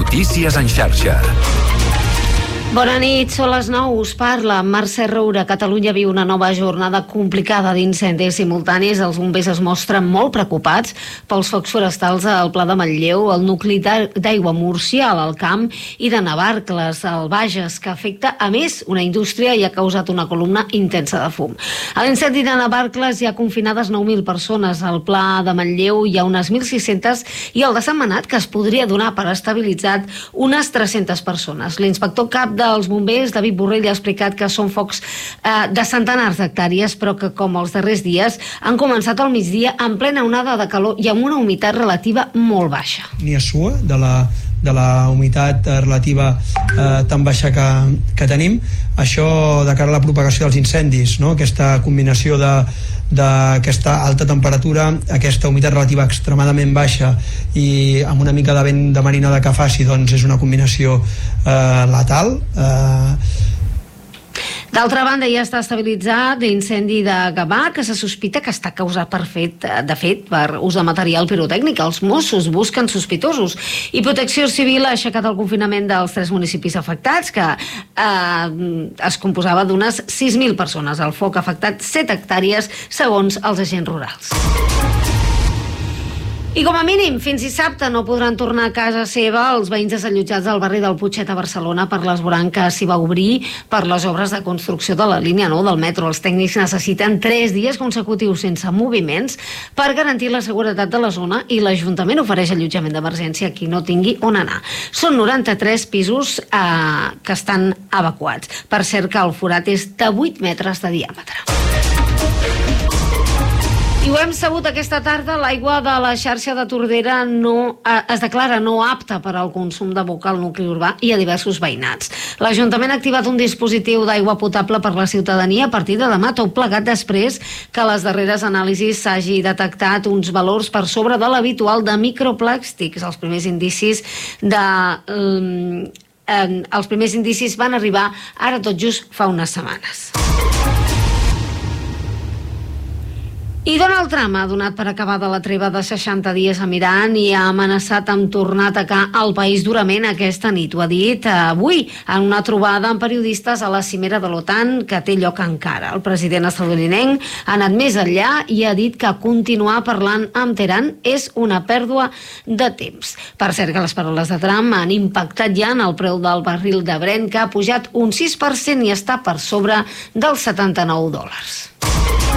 Notícies en xarxa. Bona nit, són les 9, us parla Mercè Roura. Catalunya viu una nova jornada complicada d'incendis simultanis. Els bombers es mostren molt preocupats pels focs forestals al Pla de Manlleu, al nucli d'Aigua Múrcia, a l'Alt Camp, i de Navarcles, al Bages, que afecta a més una indústria i ha causat una columna intensa de fum. A l'incendi de Navarcles hi ha confinades 9.000 persones. Al Pla de Manlleu hi ha unes 1.600 i al de Sentmenat, que es podria donar per estabilitzat, unes 300 persones. L'inspector cap dels bombers, David Borrell, ha explicat que són focs de centenars d'hectàrees, però que, com els darrers dies, han començat al migdia en plena onada de calor i amb una humitat relativa molt baixa. Ni a sua de la humitat relativa tan baixa que tenim. Això de cara a la propagació dels incendis, no? Aquesta combinació d'aquesta alta temperatura, aquesta humitat relativa extremadament baixa i amb una mica de vent de marinada que faci, doncs és una combinació letal. D'altra banda, ja està estabilitzat l'incendi de Gavà, que se sospita que està causat per ús de material pirotècnic. Els Mossos busquen sospitosos i Protecció Civil ha aixecat el confinament dels 3 municipis afectats, que es composava d'unes 6.000 persones. El foc ha afectat 7 hectàrees, segons els agents rurals. I com a mínim, fins dissabte no podran tornar a casa seva els veïns desallotjats del barri del Putxet a Barcelona per l'esvoranc que s'hi va obrir per les obres de construcció de la línia 9 del metro. Els tècnics necessiten 3 dies consecutius sense moviments per garantir la seguretat de la zona i l'Ajuntament ofereix allotjament d'emergència a qui no tingui on anar. Són 93 pisos que estan evacuats. Per cert que el forat és de 8 metres de diàmetre. I ho hem sabut aquesta tarda, l'aigua de la xarxa de Tordera es declara no apta per al consum de boca al nucli urbà i a diversos veïnats. L'Ajuntament ha activat un dispositiu d'aigua potable per la ciutadania a partir de demà, tot plegat després que a les darreres anàlisis s'hagi detectat uns valors per sobre de l'habitual de microplàstics. Els primers indicis van arribar ara tot just fa unes setmanes. I Donald Trump ha donat per acabada la treva de 60 dies amb Iran i ha amenaçat amb tornar a atacar el país durament aquesta nit. Ho ha dit avui en una trobada amb periodistes a la cimera de l'OTAN que té lloc a Ankara. El president estatunidenc ha anat més enllà i ha dit que continuar parlant amb Teheran és una pèrdua de temps. Per cert que les paraules de Trump han impactat ja en el preu del barril de Brent, que ha pujat un 6% i està per sobre dels $79.